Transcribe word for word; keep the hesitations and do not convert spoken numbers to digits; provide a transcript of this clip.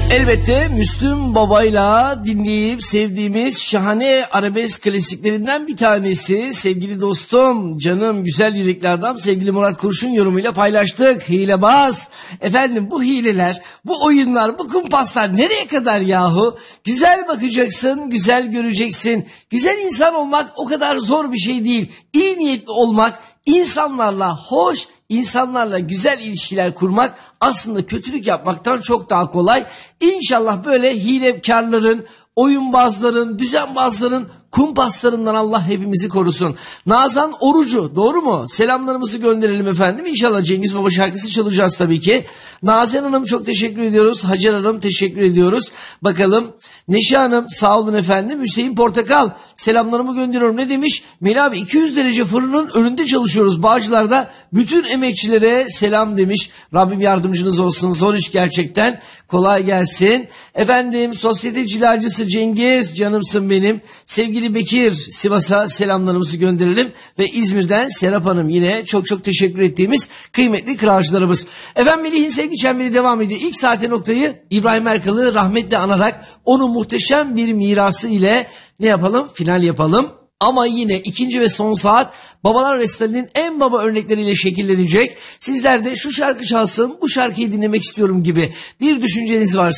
Elbette Müslüm Baba'yla dinleyip sevdiğimiz şahane arabesk klasiklerinden bir tanesi. Sevgili dostum, canım, güzel yürekli adam sevgili Murat Kurşun yorumuyla paylaştık. Hilebaz. Efendim bu hileler, bu oyunlar, bu kumpaslar nereye kadar yahu? Güzel bakacaksın, güzel göreceksin. Güzel insan olmak o kadar zor bir şey değil. İyi niyetli olmak, insanlarla hoş, İnsanlarla güzel ilişkiler kurmak aslında kötülük yapmaktan çok daha kolay. İnşallah böyle hilekarların, oyunbazların, düzenbazların, kumpaslarından Allah hepimizi korusun. Nazan Orucu, doğru mu? Selamlarımızı gönderelim efendim. İnşallah Cengiz Baba şarkısı çalacağız tabii ki. Nazan Hanım çok teşekkür ediyoruz. Hacer Hanım teşekkür ediyoruz. Bakalım Neşe Hanım sağ olun efendim. Hüseyin Portakal selamlarımı gönderiyorum. Ne demiş? Melih abi iki yüz derece fırının önünde çalışıyoruz Bağcılar'da. Bütün emekçilere selam demiş. Rabbim yardımcınız olsun. Zor iş gerçekten. Kolay gelsin. Efendim sosyete cilacısı Cengiz canımsın benim. Sevgili Bekir Sivas'a selamlarımızı gönderelim ve İzmir'den Serap Hanım yine çok çok teşekkür ettiğimiz kıymetli kralcılarımız. Efendim Melih'in sevgi çemberi devam ediyor. İlk saate noktayı İbrahim Erkal'ı rahmetle anarak onun muhteşem bir mirası ile ne yapalım? Final yapalım. Ama yine ikinci ve son saat Babalar Restali'nin en baba örnekleriyle şekillenecek. Sizler de şu şarkı çalsın, bu şarkıyı dinlemek istiyorum gibi bir düşünceniz varsa